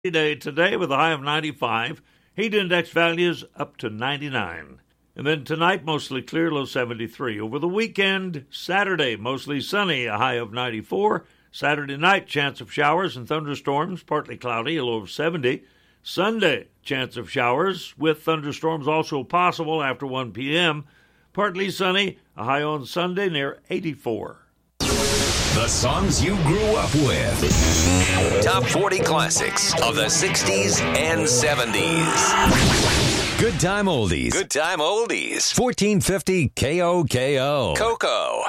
day today with a high of 95. Heat index values up to 99. And then tonight, mostly clear, low 73. Over the weekend, Saturday, mostly sunny, a high of 94. Saturday night, chance of showers and thunderstorms, partly cloudy, a low of 70. Sunday, chance of showers with thunderstorms also possible after 1 p.m. Partly sunny, a high on Sunday near 84. The songs you grew up with. Top 40 classics of the 60s and 70s. Good time oldies. Good time oldies. 1450 KOKO. Coco.